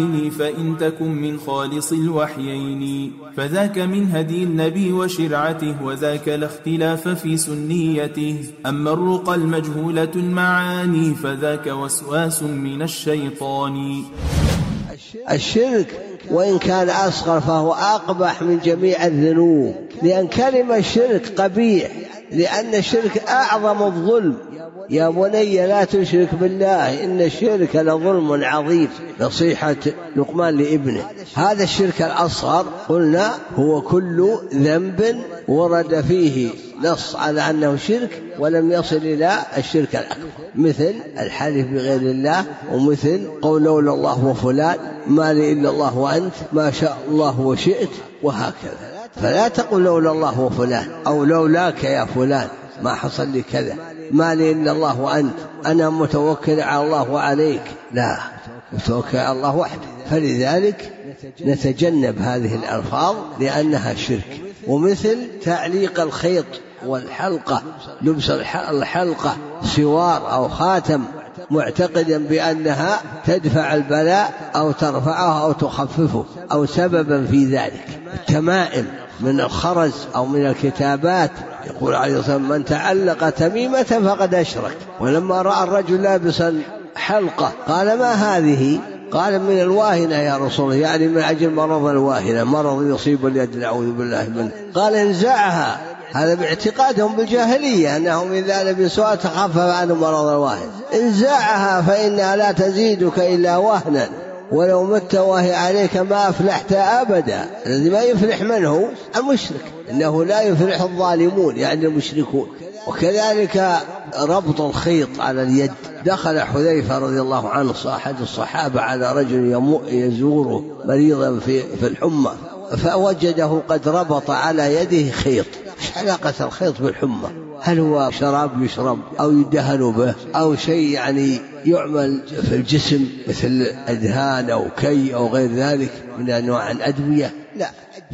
فإن تكن من خالص الوحيين، فذاك من هدي النبي وشرعته، وذاك لا اختلاف في سنيته. أما الرقى المجهولة المعاني فذاك وسواس من الشيطان. الشرك وإن كان أصغر فهو أقبح من جميع الذنوب، لأن كلمة الشرك قبيح، لأن الشرك أعظم الظلم. يا بني لا تشرك بالله إن الشرك لظلم عظيم، نصيحة لقمان لابنه. هذا الشرك الأصغر قلنا هو كل ذنب ورد فيه نص على أنه شرك ولم يصل إلى الشرك الأكبر، مثل الحلف بغير الله، ومثل قول لولا الله وفلان، ما لي إلا الله وأنت، ما شاء الله وشئت، وهكذا. فلا تقل لولا الله وفلان، أو لولاك يا فلان ما حصل لي كذا، ما لي إلا الله وأنت، أنا متوكل على الله وعليك. لا، متوكل على الله وحده. فلذلك نتجنب هذه الألفاظ لأنها شرك. ومثل تعليق الخيط والحلقة، لبس الحلقة سوار أو خاتم معتقدا بأنها تدفع البلاء أو ترفعه أو تخففه أو سببا في ذلك. التمائم من الخرز أو من الكتابات، يقول عليه الصلاة والسلام من تعلق تميمة فقد أشرك. ولما رأى الرجل لابسا حلقة قال ما هذه؟ قال من الواهنة يا رسول الله، يعني من أجل مرض الواهنة، مرض يصيب اليد نعوذ بالله منه. قال انزعها، هذا باعتقادهم بالجاهلية أنهم إذا لبسوها تخفف عنهم مرض الواهن. انزعها فإنها لا تزيدك إلا وهنا، ولو مت وهي عليك ما أفلحت أبدا. الذي ما يفلح منه المشرك، إنه لا يفلح الظالمون يعني المشركون. وكذلك ربط الخيط على اليد. دخل حذيفة رضي الله عنه أحد الصحابة على رجل يزوره مريضا في الحمى، فوجده قد ربط على يده خيط. ايش علاقة الخيط بالحمى؟ هل هو شراب يشرب أو يدهن به أو شيء يعني يعمل في الجسم مثل أدهان أو كي أو غير ذلك من أنواع الأدوية؟ لا،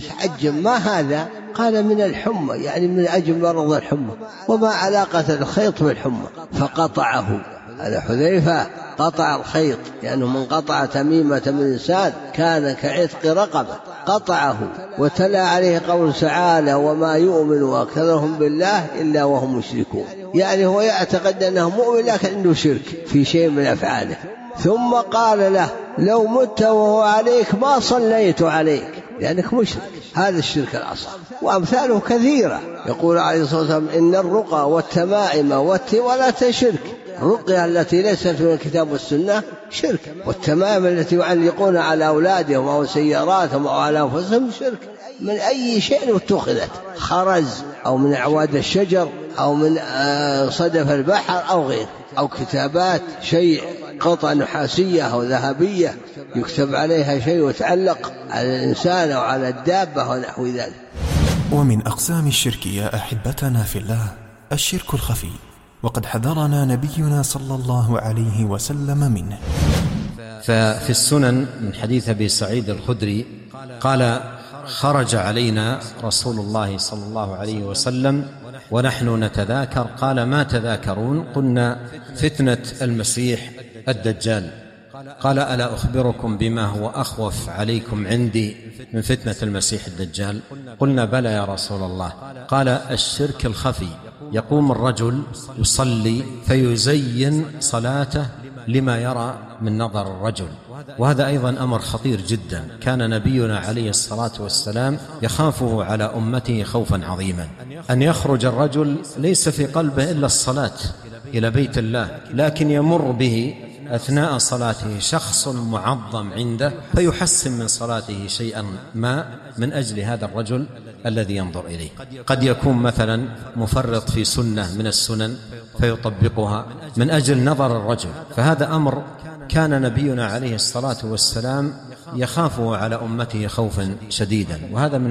عجب ما هذا؟ قال من الحمى، يعني من أجل مرض الحمى. وما علاقة الخيط بالحمى؟ فقطعه. هذا حذيفة قطع الخيط، لأنه من قطع تميمة من إنسان كان كعتق رقبة، قطعه. وتلا عليه قول تعالى وما يؤمن أكثرهم بالله إلا وهم مشركون، يعني هو يعتقد أنه مؤمن لكن عنده شرك في شيء من أفعاله. ثم قال له لو مت وهو عليك ما صليت عليك لأنك مشرك. هذا الشرك الأصغر، وأمثاله كثيرة. يقول عليه الصلاة والسلام إن الرقى والتمائم والتولة شرك. الرقية التي ليست من الكتاب والسنة شرك، والتمائم التي يعلقون على أولادهم أو سياراتهم أو على أنفسهم شرك. من أي شيء اتخذت، خرز أو من أعواد الشجر أو من صدف البحر أو غير، أو كتابات شيء قطعة نحاسية أو ذهبية يكتب عليها شيء وتعلق على الإنسان أو على الدابة ونحو ذلك. ومن أقسام الشرك يا أحبتنا في الله الشرك الخفي، وقد حذرنا نبينا صلى الله عليه وسلم منه. ففي السنن من حديث أبي سعيد الخدري قال خرج علينا رسول الله صلى الله عليه وسلم ونحن نتذاكر، قال ما تذاكرون؟ قلنا فتنة المسيح الدجال. قال ألا أخبركم بما هو أخوف عليكم عندي من فتنة المسيح الدجال؟ قلنا بلى يا رسول الله. قال الشرك الخفي، يقوم الرجل يصلي فيزين صلاته لما يرى من نظر الرجل، وهذا أيضا أمر خطير جدا. كان نبينا عليه الصلاة والسلام يخافه على أمته خوفا عظيما، أن يخرج الرجل ليس في قلبه إلا الصلاة إلى بيت الله، لكن يمر به أثناء صلاته شخص معظم عنده فيحسن من صلاته شيئا ما من أجل هذا الرجل الذي ينظر إليه. قد يكون مثلا مفرط في سنة من السنن فيطبقها من أجل نظر الرجل، فهذا أمر كان نبينا عليه الصلاة والسلام يخافه على أمته خوفا شديدا، وهذا من